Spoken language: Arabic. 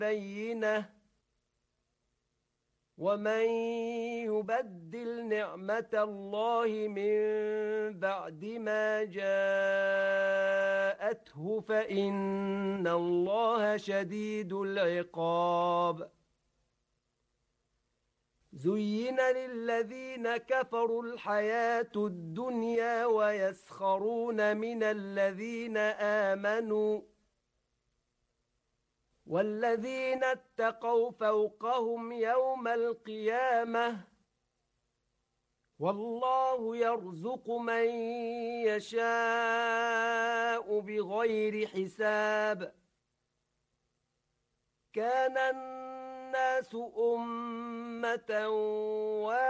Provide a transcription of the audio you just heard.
بينة ومن يبدل نعمة الله من بعد ما جاءته فإن الله شديد العقاب زين للذين كفروا الحياة الدنيا ويسخرون من الذين آمنوا والذين اتقوا فوقهم يوم القيامة والله يرزق من يشاء بغير حساب كان الناس أمة